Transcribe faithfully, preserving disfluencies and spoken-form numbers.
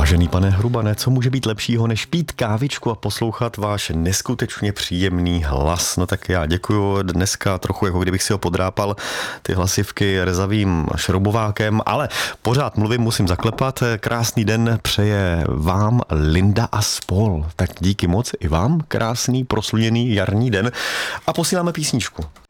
Vážený pane Hrubane, co může být lepšího, než pít kávičku a poslouchat váš neskutečně příjemný hlas? No tak já děkuju, dneska trochu jako kdybych si ho podrápal ty hlasivky rezavým šroubovákem, ale pořád mluvím, musím zaklepat. Krásný den přeje vám Linda a spol. Tak díky moc i vám, krásný prosluněný jarní den a posíláme písničku.